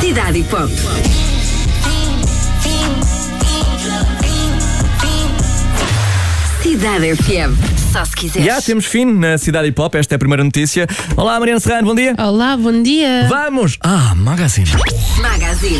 Cidade Pop. Cidade FM. Só se quiser. Já temos fim na Cidade Pop. Esta é a primeira notícia. Olá, Mariana Serrano, bom dia. Olá, bom dia. Vamos! Magazine. Magazine.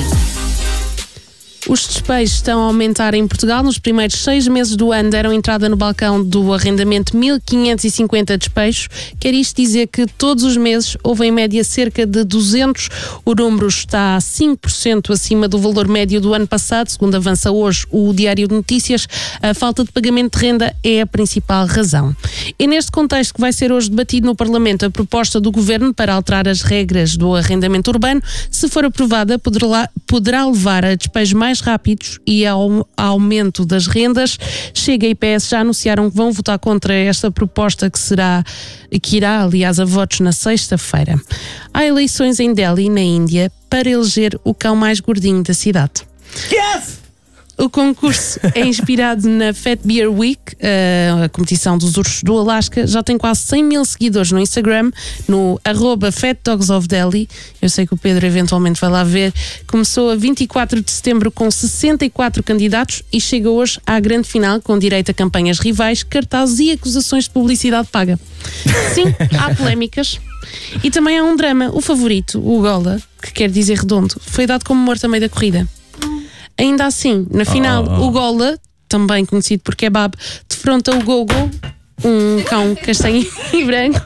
Os despejos estão a aumentar em Portugal. Nos primeiros 6 meses do ano deram entrada no balcão do arrendamento 1.550 despejos. Quer isto dizer que todos os meses houve em média cerca de 200. O número está 5% acima do valor médio do ano passado, segundo avança hoje o Diário de Notícias. A falta de pagamento de renda é a principal razão. É neste contexto que vai ser hoje debatido no Parlamento a proposta do Governo para alterar as regras do arrendamento urbano. Se for aprovada, poderá levar a despejos mais rápidos e ao aumento das rendas. Chega e PS já anunciaram que vão votar contra esta proposta que irá, aliás, a votos na sexta-feira. Há eleições em Delhi, na Índia, para eleger o cão mais gordinho da cidade. Yes! O concurso é inspirado na Fat Bear Week, a competição dos ursos do Alasca. Já tem quase 100 mil seguidores no Instagram, no @FatDogsOfDelhi. Eu sei que o Pedro eventualmente vai lá ver. Começou a 24 de setembro com 64 candidatos e chega hoje à grande final, com direito a campanhas rivais, cartazes e acusações de publicidade paga. Sim, há polémicas. E também há um drama. O favorito, o Gola, que quer dizer redondo, foi dado como morto a meio da corrida. Ainda assim, na final, o Gola, também conhecido por kebab, defronta o Gogo, um cão castanho e branco.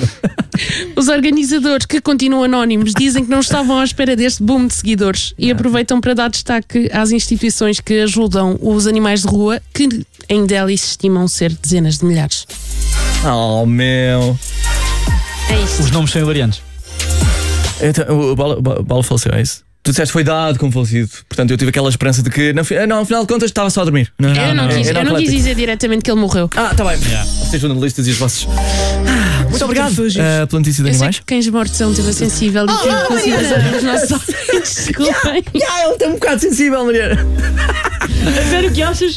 Os organizadores, que continuam anónimos, dizem que não estavam à espera deste boom de seguidores e aproveitam para dar destaque às instituições que ajudam os animais de rua, que em Delhi se estimam ser dezenas de milhares. Oh, meu. É isto. Os nomes são hilariantes. Então, o Bala faleceu, é isso? Tu disseste que foi dado como falecido. Portanto, eu tive aquela esperança de que, no final de contas, estava só a dormir. Eu não quis dizer diretamente que ele morreu. Tá bem. Vocês jornalistas e os vossos. Muito obrigado pela notícia de Eu sei animais. que cães mortos é um tema sensível e tive consideração dos nossos ouvintes. Desculpem. Ele tem um bocado sensível, Mariana. A sério que achas?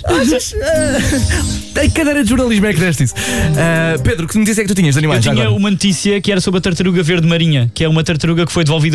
Em cadeira de jornalismo é que deste isso. Pedro, que notícia é que tu tinhas de animais? Eu tinha agora? uma notícia que era sobre a tartaruga verde marinha, que é uma tartaruga que foi devolvida